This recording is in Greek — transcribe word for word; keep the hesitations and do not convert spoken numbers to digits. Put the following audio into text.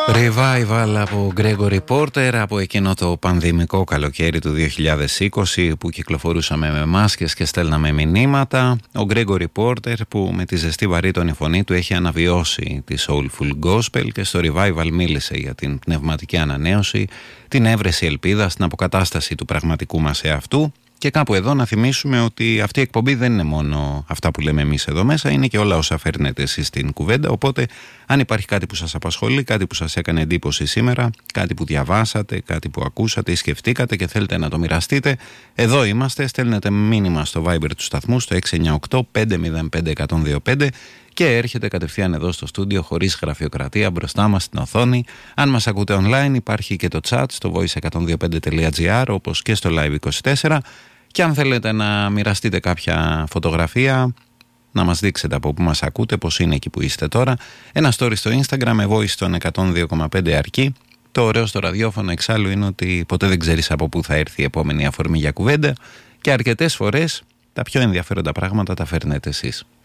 Revival από Gregory Porter από εκείνο το πανδημικό καλοκαίρι του δύο χιλιάδες είκοσι που κυκλοφορούσαμε με μάσκες και στέλναμε μηνύματα. Ο Gregory Porter που με τη ζεστή βαρύτονη φωνή του έχει αναβιώσει τη Soulful Gospel και στο Revival μίλησε για την πνευματική ανανέωση, την έβρεση ελπίδας, την αποκατάσταση του πραγματικού μας εαυτού. Και κάπου εδώ να θυμίσουμε ότι αυτή η εκπομπή δεν είναι μόνο αυτά που λέμε εμείς εδώ μέσα, είναι και όλα όσα φέρνετε εσείς στην κουβέντα. Οπότε, αν υπάρχει κάτι που σας απασχολεί, κάτι που σας έκανε εντύπωση σήμερα, κάτι που διαβάσατε, κάτι που ακούσατε ή σκεφτήκατε και θέλετε να το μοιραστείτε, εδώ είμαστε. Στέλνετε μήνυμα στο Viber του σταθμού στο έξι εννιά οκτώ πέντε μηδέν πέντε ένα μηδέν δύο πέντε και έρχεται κατευθείαν εδώ στο στούντιο χωρίς γραφειοκρατία μπροστά μας στην οθόνη. Αν μας ακούτε online, υπάρχει και το chat στο voice εκατόν δύο πέντε τελεία gr όπως και στο live είκοσι τέσσερα. Και αν θέλετε να μοιραστείτε κάποια φωτογραφία, να μας δείξετε από που μας ακούτε, πώς είναι εκεί που είστε τώρα, ένα story στο Instagram με voice στον εκατόν δύο κόμμα πέντε αρκεί. Το ωραίο στο ραδιόφωνο εξάλλου είναι ότι ποτέ δεν ξέρεις από πού θα έρθει η επόμενη αφορμή για κουβέντα και αρκετές φορές τα πιο ενδιαφέροντα πράγματα τα φέρνετε εσείς.